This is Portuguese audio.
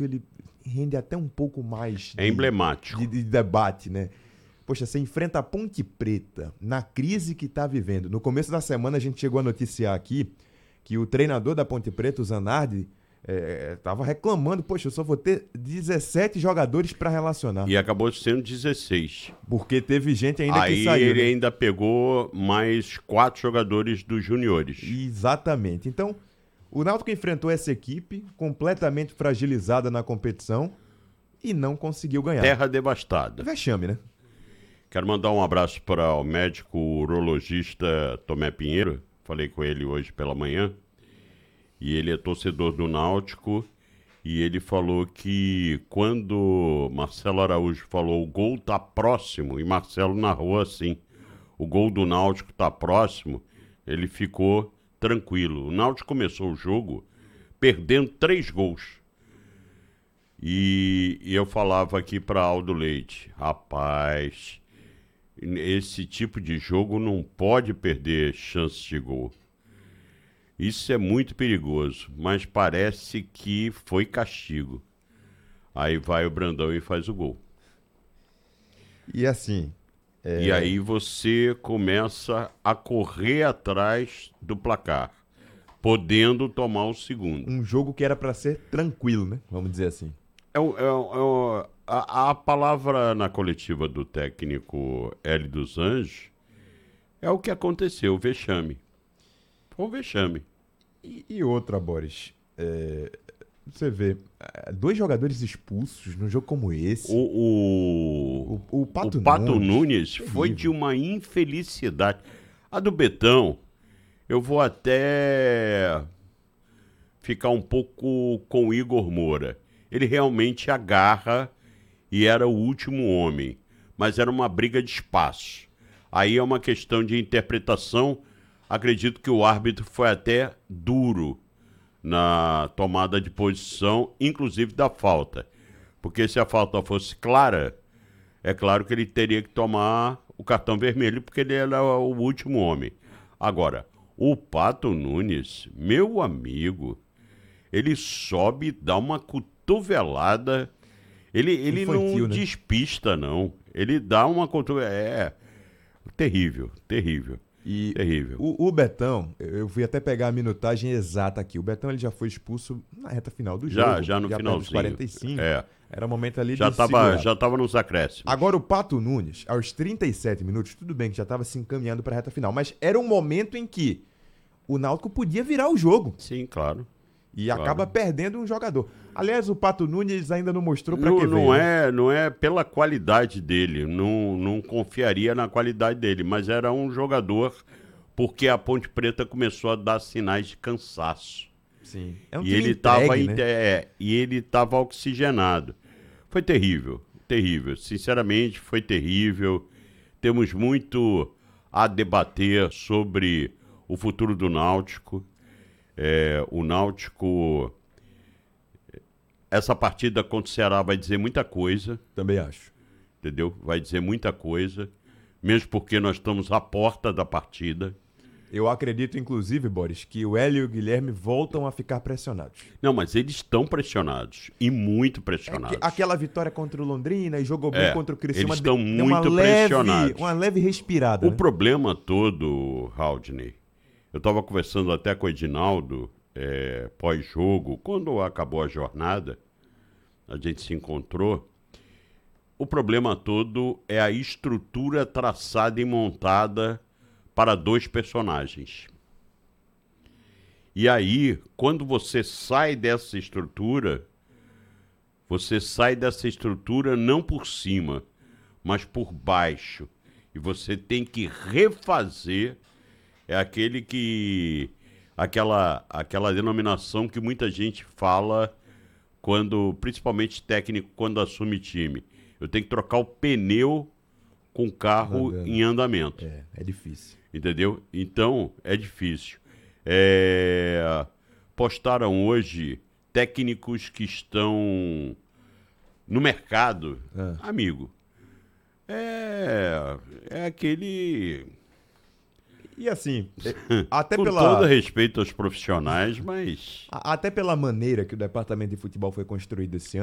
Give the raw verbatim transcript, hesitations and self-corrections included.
clássico ele rende até um pouco mais É de, emblemático. de, de debate, né? Poxa, você enfrenta a Ponte Preta na crise que está vivendo. No começo da semana a gente chegou a noticiar aqui que o treinador da Ponte Preta, o Zanardi, estava é, reclamando, poxa, eu só vou ter dezessete jogadores para relacionar. E acabou sendo dezesseis. Porque teve gente ainda Aí que saiu. ele né? ainda pegou mais quatro jogadores dos juniores. Exatamente. Então, o Náutico enfrentou essa equipe completamente fragilizada na competição e não conseguiu ganhar. Terra devastada. Vexame, né? Quero mandar um abraço para o médico urologista Tomé Pinheiro. Falei com ele hoje pela manhã. E ele é torcedor do Náutico. E ele falou que quando Marcelo Araújo falou o gol tá próximo, e Marcelo narrou assim, o gol do Náutico tá próximo, ele ficou tranquilo. O Náutico começou o jogo perdendo três gols. E, e eu falava aqui para Aldo Leite, rapaz, esse tipo de jogo não pode perder chance de gol. Isso é muito perigoso, mas parece que foi castigo. Aí vai o Brandão e faz o gol. E assim... É... E aí você começa a correr atrás do placar, podendo tomar o segundo. Um jogo que era para ser tranquilo, né? Vamos dizer assim. É, é, é, a, a palavra na coletiva do técnico Hélio dos Anjos é o que aconteceu, o vexame. Foi um vexame. E, e outra, Boris, é, você vê, dois jogadores expulsos num jogo como esse. O, o, o, o Pato, o Pato Nunes, Nunes foi de uma infelicidade. A do Betão, eu vou até ficar um pouco com o Igor Moura. Ele realmente agarra e era o último homem, mas era uma briga de espaço. Aí é uma questão de interpretação. Acredito que o árbitro foi até duro na tomada de posição, inclusive da falta. Porque se a falta fosse clara, é claro que ele teria que tomar o cartão vermelho, porque ele era o último homem. Agora, o Pato Nunes, meu amigo, ele sobe, dá uma cotovelada. Ele, ele Infantil, não né? despista, não. Ele dá uma cotovelada. É terrível, terrível. E terrível. O, o Betão, eu fui até pegar a minutagem exata aqui. O Betão ele já foi expulso na reta final do já, jogo. Já no já finalzinho. quarenta e cinco. É. Era o momento ali já de tava, segurar. Já estava nos acréscimos. Agora o Pato Nunes, aos trinta e sete minutos, tudo bem que já estava se encaminhando para a reta final, mas era um momento em que o Náutico podia virar o jogo. Sim, claro. E claro. acaba perdendo um jogador. Aliás, o Pato Nunes ainda não mostrou para não, que não veio. É, não é pela qualidade dele, não, não confiaria na qualidade dele, mas era um jogador porque a Ponte Preta começou a dar sinais de cansaço. Sim. É um e, time ele entregue, tava, né? é, e ele estava oxigenado. Foi terrível, terrível. Sinceramente, foi terrível. Temos muito a debater sobre o futuro do Náutico. É, o Náutico... Essa partida contra o Ceará vai dizer muita coisa. Também acho. Entendeu? Vai dizer muita coisa. Mesmo porque nós estamos à porta da partida. Eu acredito, inclusive, Boris, que o Hélio e o Guilherme voltam a ficar pressionados. Não, mas eles estão pressionados. E muito pressionados. É que aquela vitória contra o Londrina e jogou bem é, contra o Criciúma. Eles estão deu muito uma leve, pressionados. Uma leve respirada. O né? problema todo, Haldney, eu estava conversando até com o Edinaldo, é, pós-jogo, quando acabou a jornada, a gente se encontrou. O problema todo é a estrutura traçada e montada para dois personagens. E aí, quando você sai dessa estrutura, você sai dessa estrutura não por cima, mas por baixo. E você tem que refazer, é aquele que, aquela, aquela denominação que muita gente fala, quando, principalmente técnico, quando assume time. Eu tenho que trocar o pneu com o carro Andando. em andamento. É, é difícil. Entendeu? Então, é difícil. É... Postaram hoje técnicos que estão no mercado. Ah. Amigo, é, é aquele... E assim, até Com pela... todo respeito aos profissionais, mas... Até pela maneira que o departamento de futebol foi construído esse ano,